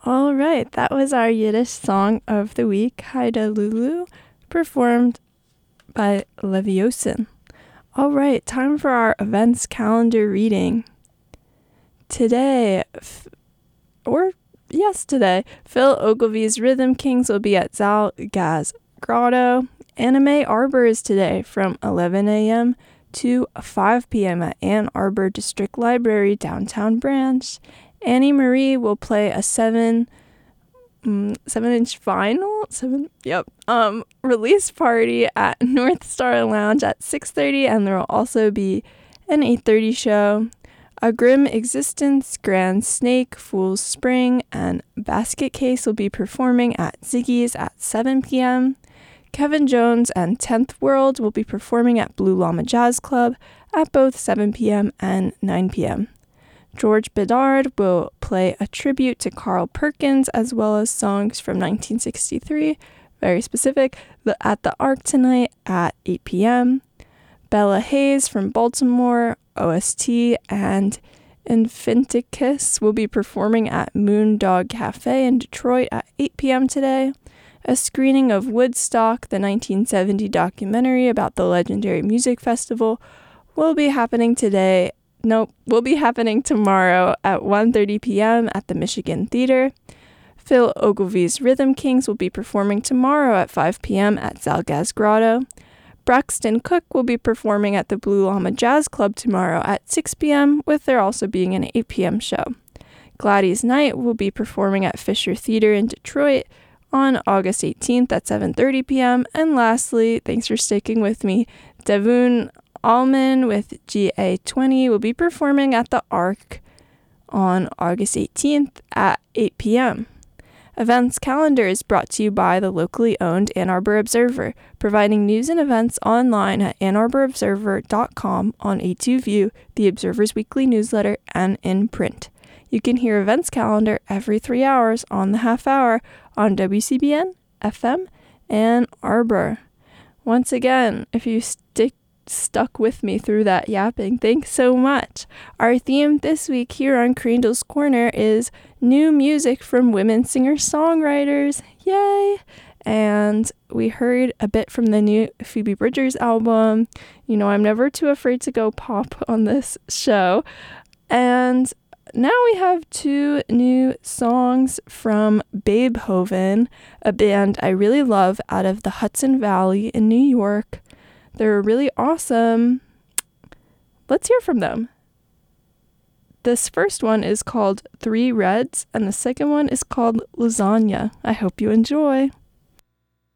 All right, that was our Yiddish song of the week, Haida Lulu, performed by Leviosin. All right, time for our events calendar reading. Today, yesterday, Phil Ogilvy's Rhythm Kings will be at Zalgaz Grotto. Anime Arbor is today from 11 a.m. to 5 p.m. at Ann Arbor District Library, Downtown Branch. Annie Marie will play a 7-inch vinyl, release party at North Star Lounge at 6:30, and there will also be an 8:30 show. A Grim Existence, Grand Snake, Fool's Spring, and Basket Case will be performing at Ziggy's at 7 p.m. Kevin Jones and 10th World will be performing at Blue Llama Jazz Club at both 7 p.m. and 9 p.m. George Bedard will play a tribute to Carl Perkins as well as songs from 1963, very specific, at the Arc tonight at 8 p.m. Bella Hayes from Baltimore, OST, and Infinticus will be performing at Moondog Cafe in Detroit at 8 p.m. today. A screening of Woodstock, the 1970 documentary about the legendary music festival, will be happening tomorrow at 1:30 p.m. at the Michigan Theater. Phil Ogilvy's Rhythm Kings will be performing tomorrow at 5 p.m. at Zalgaz Grotto. Braxton Cook will be performing at the Blue Llama Jazz Club tomorrow at 6 p.m., with there also being an 8 p.m. show. Gladys Knight will be performing at Fisher Theater in Detroit on August 18th at 7:30 p.m. And lastly, thanks for sticking with me, Devon Allman with GA20 will be performing at the Arc on August 18th at 8 p.m. Events calendar is brought to you by the locally owned Ann Arbor Observer, providing news and events online at AnnArborObserver.com, on A2View, the Observer's weekly newsletter, and in print. You can hear events calendar every 3 hours on the half hour on WCBN, FM, Ann Arbor. Once again, if you stuck with me through that yapping, thanks so much. Our theme this week here on Crandall's Corner is new music from women singer-songwriters. Yay! And we heard a bit from the new Phoebe Bridgers album. You know, I'm never too afraid to go pop on this show. And now we have 2 new songs from Beethoven, a band I really love out of the Hudson Valley in New York. They're really awesome. Let's hear from them. This first one is called 3 Reds, and the second one is called Lasagna. I hope you enjoy.